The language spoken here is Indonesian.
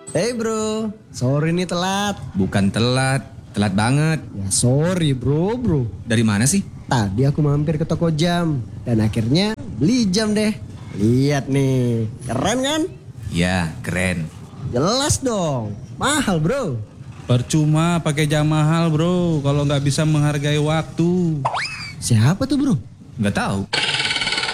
Hey bro, sorry nih telat. Bukan telat, telat banget. Ya sorry bro. Dari mana sih? Tadi aku mampir ke toko jam dan akhirnya beli jam deh. Lihat nih, keren kan? Ya, keren. Jelas dong, mahal bro. Percuma pakai jam mahal bro, kalau nggak bisa menghargai waktu. Siapa tuh bro? Nggak tahu.